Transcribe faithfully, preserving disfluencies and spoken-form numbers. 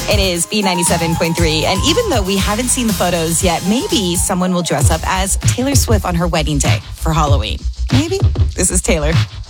It is B ninety-seven point three. And even though we haven't seen the photos yet, maybe someone will dress up as Taylor Swift on her wedding day for Halloween. Maybe. This is Taylor.